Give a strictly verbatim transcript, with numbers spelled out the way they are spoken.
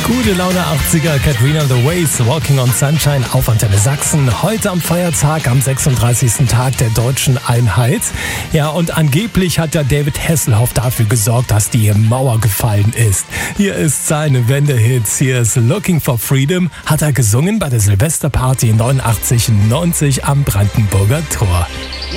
Gute Laune achtziger, Katrina The Ways, Walking on Sunshine auf Antenne Sachsen. Heute am Feiertag, am sechsunddreißigsten Tag der deutschen Einheit. Ja, und angeblich hat ja David Hasselhoff dafür gesorgt, dass die Mauer gefallen ist. Hier ist seine Wendehits, hier ist Looking for Freedom, hat er gesungen bei der Silvesterparty neunundachtzig neunzig am Brandenburger Tor.